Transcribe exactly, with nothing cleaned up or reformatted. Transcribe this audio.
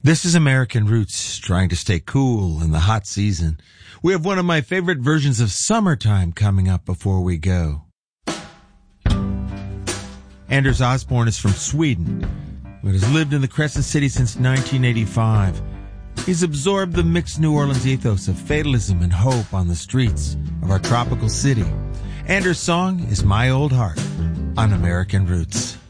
This is American Roots, trying to stay cool in the hot season. We have one of my favorite versions of Summertime coming up before we go. Anders Osborne is from Sweden, but has lived in the Crescent City since nineteen eighty-five. He's absorbed the mixed New Orleans ethos of fatalism and hope on the streets of our tropical city. Anders' song is My Old Heart on American Roots.